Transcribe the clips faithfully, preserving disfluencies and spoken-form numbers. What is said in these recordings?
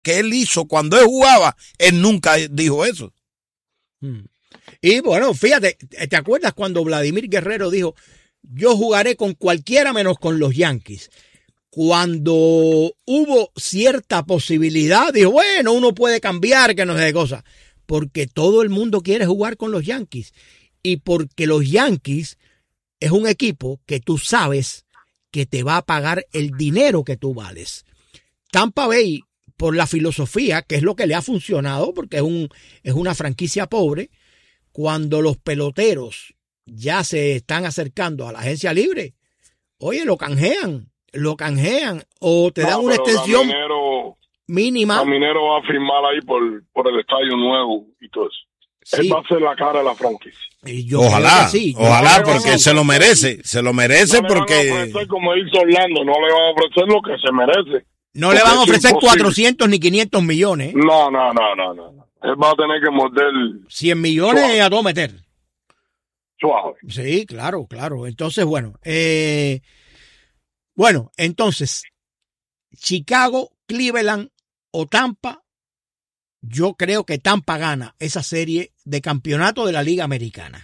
que él hizo cuando él jugaba, él nunca dijo eso. Hmm. Y bueno, fíjate, ¿te acuerdas cuando Vladimir Guerrero dijo, yo jugaré con cualquiera menos con los Yankees? Cuando hubo cierta posibilidad, dijo, bueno, uno puede cambiar, que no sé de cosas. Porque todo el mundo quiere jugar con los Yankees. Y porque los Yankees es un equipo que tú sabes que te va a pagar el dinero que tú vales. Tampa Bay, por la filosofía, que es lo que le ha funcionado, porque es, un, es una franquicia pobre, cuando los peloteros ya se están acercando a la agencia libre, oye, lo canjean, lo canjean o te no, dan una extensión Caminero, mínima. Caminero va a firmar ahí por, por el estadio nuevo y todo eso. Sí. Él va a ser la cara de la franquicia. Y yo ojalá, sí. ojalá, no porque se lo merece, se lo merece no porque... Le van a ofrecer, como hizo Orlando, no le van a ofrecer lo que se merece. No le van a ofrecer cuatrocientos ni quinientos millones. No, no, no, no, no. Él va a tener que morder cien millones suave. A todo meter. Suave. Sí, claro, claro. Entonces, bueno. Eh, bueno, entonces, Chicago, Cleveland o Tampa, yo creo que Tampa gana esa serie de campeonato de la Liga Americana.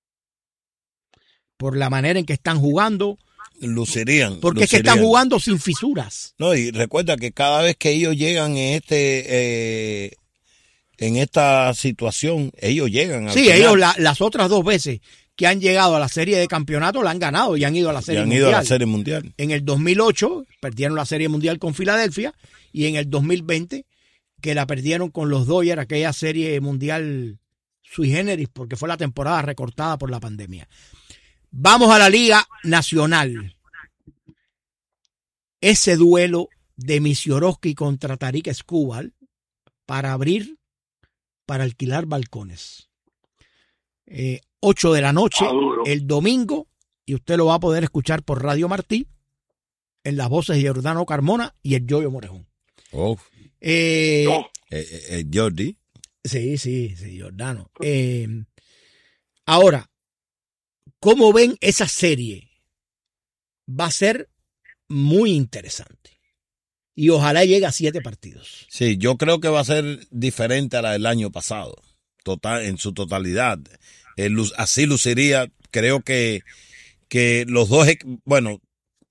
Por la manera en que están jugando. Lucirían. Porque lucirían. es que están jugando sin fisuras. No, y recuerda que cada vez que ellos llegan en este eh, en esta situación, ellos llegan al Sí, final. ellos la, las otras dos veces que han llegado a la serie de campeonato la han ganado y han ido a la serie y han mundial. ido a la serie mundial. En el dos mil ocho perdieron la serie mundial con Filadelfia y en el dos mil veinte que la perdieron con los Dodgers, aquella serie mundial sui generis porque fue la temporada recortada por la pandemia. Vamos a la Liga Nacional. Ese duelo de Misiorowski contra Tarik Skubal para abrir, para alquilar balcones. Eh, ocho de la noche, el domingo, y usted lo va a poder escuchar por Radio Martí, en las voces de Giordano Carmona y el Yoyo Morejón. Oh. Eh, oh. Eh, eh, eh, Jordi. Sí, sí, sí, Giordano. Eh, ahora, ¿cómo ven esa serie? Va a ser muy interesante. Y ojalá llegue a siete partidos. Sí, yo creo que va a ser diferente a la del año pasado. Total, en su totalidad. Eh, así luciría, creo que, que los dos, bueno,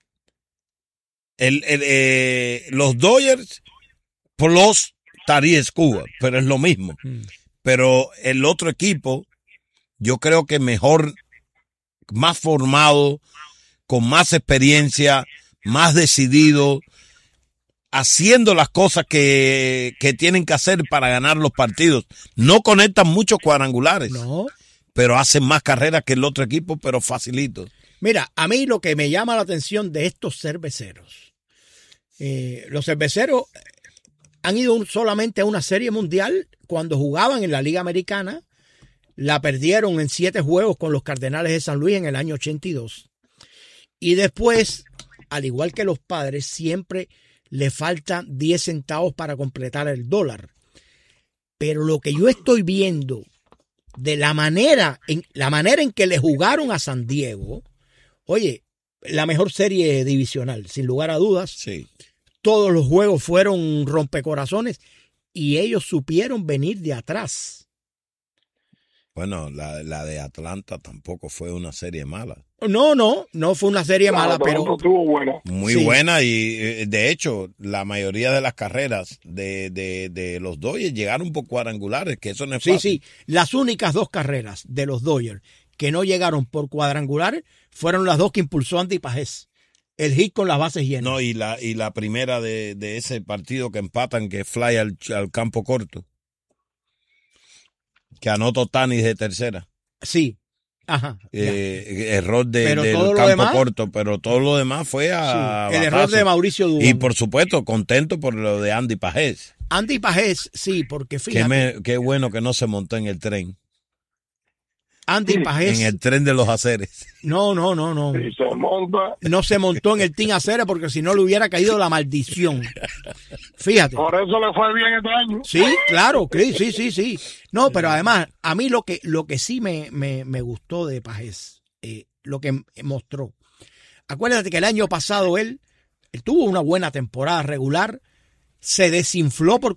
el, el, eh, los Dodgers plus Tarik Skubal, pero es lo mismo. Mm. Pero el otro equipo, yo creo que mejor, más formado, con más experiencia, más decidido, haciendo las cosas que, que tienen que hacer para ganar los partidos. No conectan muchos cuadrangulares, no, pero hacen más carreras que el otro equipo, pero facilito. Mira, a mí lo que me llama la atención de estos cerveceros, eh, los cerveceros han ido solamente a una serie mundial cuando jugaban en la Liga Americana, la perdieron en siete juegos con los Cardenales de San Luis en el año ochenta y dos. Y después, al igual que los Padres, siempre le faltan diez centavos para completar el dólar. Pero lo que yo estoy viendo de la manera en, la manera en que le jugaron a San Diego, oye, la mejor serie divisional, sin lugar a dudas. Sí. Todos los juegos fueron rompecorazones y ellos supieron venir de atrás. Bueno, la, la de Atlanta tampoco fue una serie mala. No, no, no fue una serie claro, mala, pero... estuvo buena. Muy sí. buena y de hecho la mayoría de las carreras de, de, de los Dodgers llegaron por cuadrangulares, que eso no es sí, fácil. Sí, sí, las únicas dos carreras de los Dodgers que no llegaron por cuadrangulares fueron las dos que impulsó Andy Pajés. El hit con las bases llenas. No, y la, y la primera de, de ese partido que empatan, que fly al, al campo corto. Que anotó Tanis de tercera. Sí. Ajá. Eh, error de, pero del todo campo demás, corto, pero todo lo demás fue a. Sí, el error de Mauricio Dubón. Y por supuesto, contento por lo de Andy Pajés. Andy Pajés, sí, porque fíjate. Qué, me, qué bueno que no se montó en el tren. Andy Pajés. En el tren de los aceres. No, no, no, no. Y se monta. No se montó en el Team Aceres porque si no le hubiera caído la maldición. Fíjate. Por eso le fue bien este año. Sí, claro, sí, sí, sí, sí. No, pero además, a mí lo que, lo que sí me, me, me gustó de Pajés, eh, lo que mostró. Acuérdate que el año pasado él, él tuvo una buena temporada regular, se desinfló por